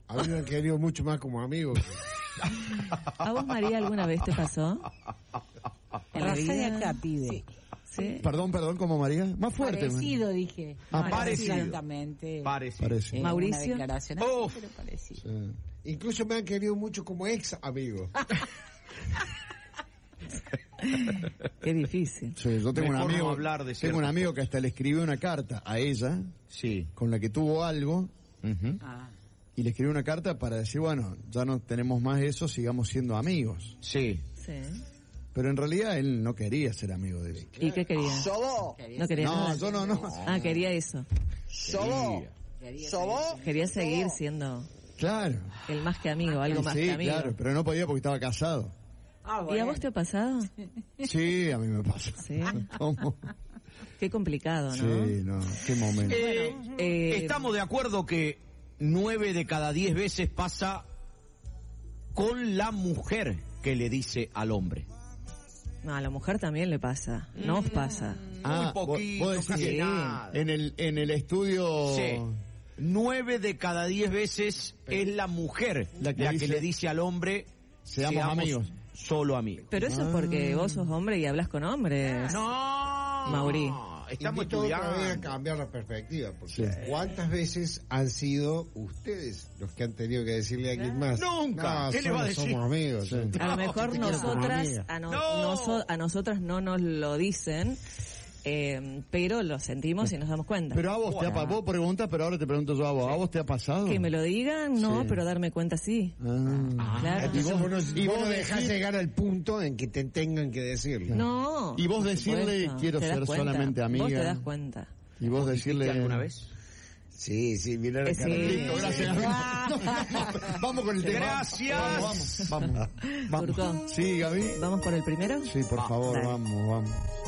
A mí me han querido mucho más como amigo. ¿A vos, María, alguna vez te pasó? Raza de acá, pibe. ¿Sí? Perdón, como María. Más fuerte. Parecido, dije. Ah, No parecido. Exactamente. Parecido. Mauricio. Una declaración así, pero parecido. Sí. Incluso me han querido mucho como ex amigo. Qué difícil. Sí, yo tengo Mejor un amigo, no hablar de tengo ciertas un amigo que hasta le escribió una carta a ella, Sí. con la que tuvo algo, Ujú. Ah. y le escribió una carta para decir, bueno, ya no tenemos más eso, sigamos siendo amigos. Sí. Sí. Pero en realidad él no quería ser amigo de ella. ¿Y qué quería? No quería No, nada. yo no. Ah, quería eso. Quería seguir siendo Claro. el más que amigo, algo más Sí, que amigo. claro, pero no podía porque estaba casado. ¿Y a vos te ha pasado? Sí, a mí me pasa. Sí. ¿Cómo? Qué complicado, ¿no? Sí, no, qué momento. Estamos de acuerdo que 9 de cada 10 veces pasa con la mujer que le dice al hombre. No, a la mujer también le pasa. Nos pasa. Muy poquito, vos decís casi que nada. en el estudio... Sí. 9 de cada 10 veces es la mujer la que le dice al hombre, seamos amigos. Solo amigos. Pero eso es porque vos sos hombre y hablas con hombres. No, Mauri. Estamos Invito otra vez a estudiando. cambiar la perspectiva, porque Sí. ¿cuántas veces han sido ustedes los que han tenido que decirle a alguien más? Nunca. No, ¿Qué le va a solo decir? somos amigos. Sí. A lo mejor te quiero como nosotras, amiga. a nosotras no nos lo dicen, pero lo sentimos y nos damos cuenta. Pero a vos te ha pasado, vos preguntas, pero ahora te pregunto yo a vos, ¿a vos te ha pasado? Que me lo digan, no, Sí. pero darme cuenta sí. Claro. Entonces vos no decís- dejás llegar al punto en que te tengan que decirlo. No. Y vos por decirle, supuesto. quiero Te das ser cuenta. solamente amiga. Vos te das cuenta. Y vos decirle... ¿Alguna vez? Sí, mira la cara. Sí. Listo, gracias. Vamos con el tema. Gracias. Vamos. Turco. Sí, Gaby. ¿Vamos por el primero? Sí, por favor, Dale. vamos.